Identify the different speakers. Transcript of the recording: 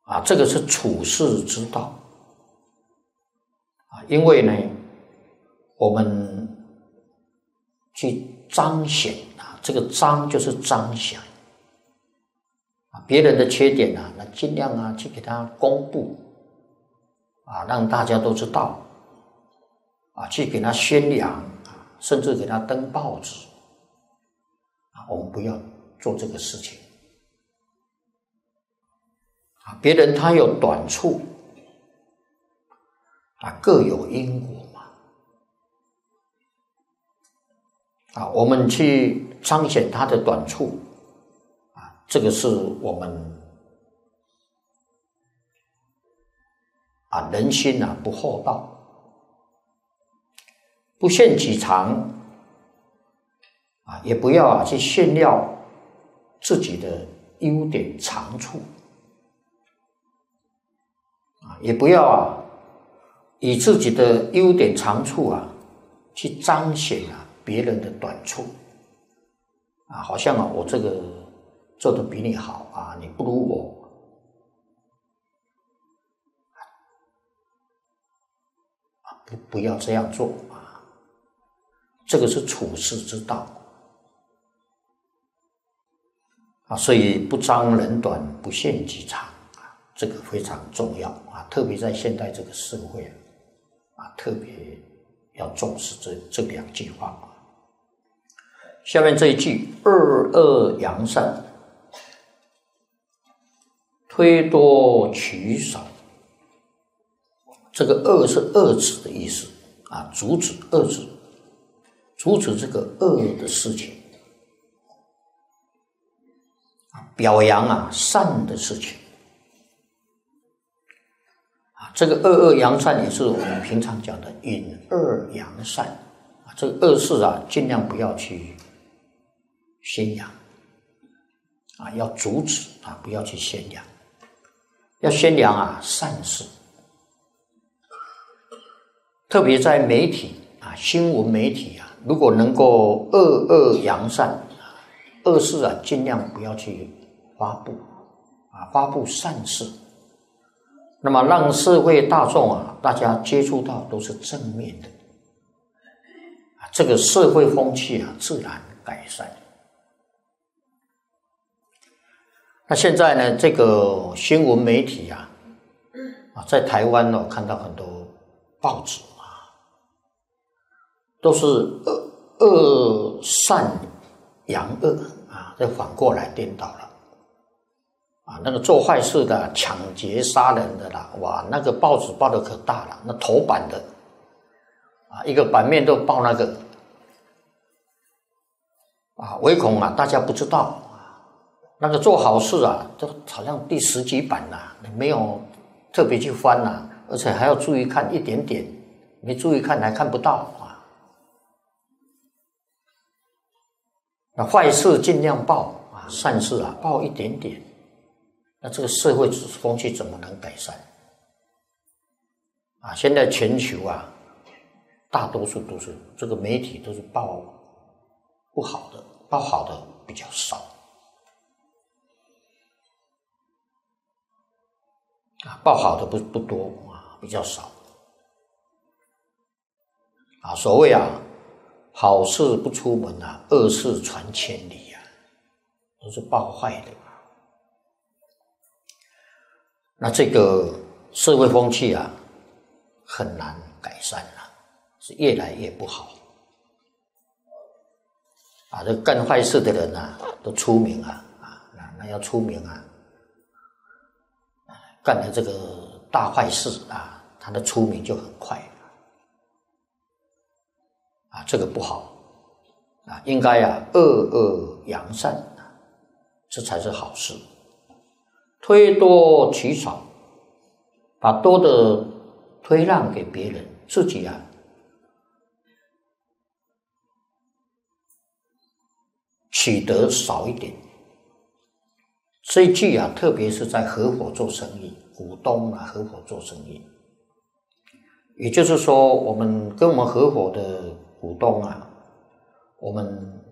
Speaker 1: 这个是处世之道因为呢，我们去彰显这个彰就是彰显别人的缺点那尽量去给他公布让大家都知道去给他宣扬甚至给他登报纸我们不要做这个事情别人他有短处各有因果嘛我们去彰显他的短处这个是我们人心不厚道，不厌其长也不要去炫耀自己的优点长处也不要以自己的优点长处去彰显别人的短处好像我这个做得比你好你不如我不要这样做这个是处世之道所以不彰人短，不厌其长这个非常重要特别在现代这个社会特别要重视这两句话下面这一句恶恶扬善，推多取少，这个恶是遏制的意思阻止遏制，阻止这个恶的事情表扬善的事情这个恶恶扬善也是我们平常讲的隐恶扬善这个恶事尽量不要去宣扬要阻止不要去宣扬，要宣扬善事，特别在媒体新闻媒体如果能够恶恶扬善，恶事尽量不要去发布发布善事，那么让社会大众大家接触到都是正面的这个社会风气自然改善。那现在呢，这个新闻媒体在台湾我看到很多报纸都是恶善扬恶这反过来颠倒了那个做坏事的、抢劫杀人的哇，那个报纸报的可大了，那头版的一个版面都报那个唯恐大家不知道那个做好事都好像第10几版没有特别去翻而且还要注意看一点点，没注意看还看不到那坏事尽量报善事报一点点，那这个社会风气怎么能改善现在全球大多数都是这个媒体都是报不好的，报好的比较少报好的不多比较少所谓好事不出门恶事传千里都是报坏的那这个社会风气很难改善是越来越不好这干坏事的人都出名那要出名干了这个大坏事他的出名就很快这个不好应该恶恶扬善这才是好事，推多取少，把多的推让给别人，自己取得少一点。这一句特别是在合伙做生意，股东合伙做生意，也就是说我们跟我们合伙的股东我们